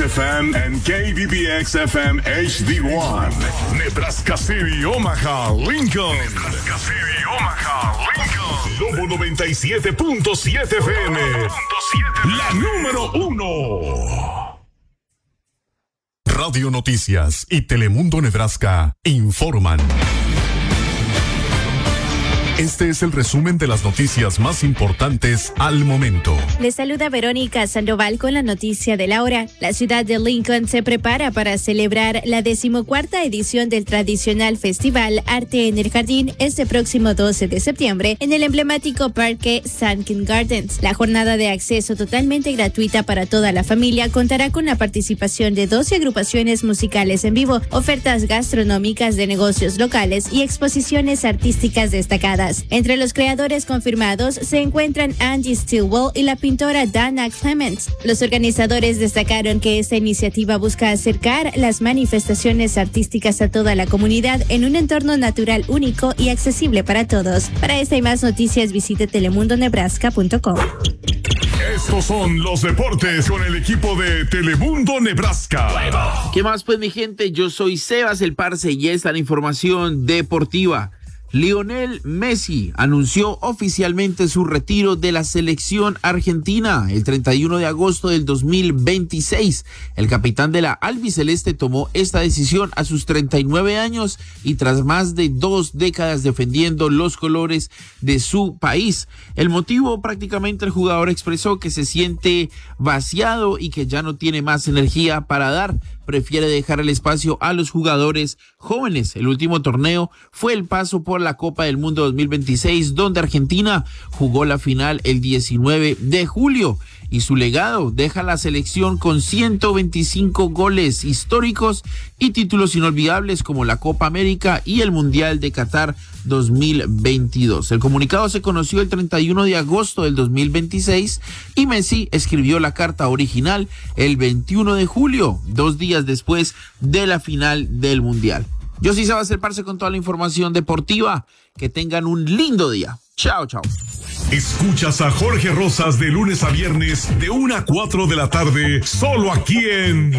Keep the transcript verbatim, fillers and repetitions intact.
F M and K B B X F M H D one. Nebraska City, Omaha, Lincoln. Nebraska City, Omaha, Lincoln. Lobo noventa y siete punto siete F M. La número uno. Radio Noticias y Telemundo Nebraska informan. Este es el resumen de las noticias más importantes al momento. Les saluda Verónica Sandoval con la noticia de la hora. La ciudad de Lincoln se prepara para celebrar la decimocuarta edición del tradicional festival Arte en el Jardín este próximo doce de septiembre en el emblemático parque Sunken Gardens. La jornada de acceso totalmente gratuita para toda la familia contará con la participación de doce agrupaciones musicales en vivo, ofertas gastronómicas de negocios locales y exposiciones artísticas destacadas. Entre los creadores confirmados se encuentran Angie Stilwell y la pintora Dana Clements. Los organizadores destacaron que esta iniciativa busca acercar las manifestaciones artísticas a toda la comunidad en un entorno natural único y accesible para todos. Para esta y más noticias visite telemundo nebraska punto com. Estos son los deportes con el equipo de Telemundo Nebraska. ¿Qué más pues mi gente? Yo soy Sebas el Parce y esta es la información deportiva. Lionel Messi anunció oficialmente su retiro de la selección argentina el treinta y uno de agosto del dos mil veintiséis. El capitán de la albiceleste tomó esta decisión a sus treinta y nueve años y tras más de dos décadas defendiendo los colores de su país. El motivo, prácticamente el jugador expresó que se siente vaciado y que ya no tiene más energía para dar. Prefiere dejar el espacio a los jugadores jóvenes. El último torneo fue el paso por la Copa del Mundo dos mil veintiséis, donde Argentina jugó la final el diecinueve de julio. Y su legado deja la selección con ciento veinticinco goles históricos y títulos inolvidables como la Copa América y el Mundial de Qatar dos mil veintidós. El comunicado se conoció el treinta y uno de agosto del dos mil veintiséis y Messi escribió la carta original el veintiuno de julio, dos días después de la final del Mundial. Yo sí Sebas el Parce con toda la información deportiva. Que tengan un lindo día. Chao, chao. Escuchas a Jorge Rosas de lunes a viernes de una a cuatro de la tarde, solo aquí en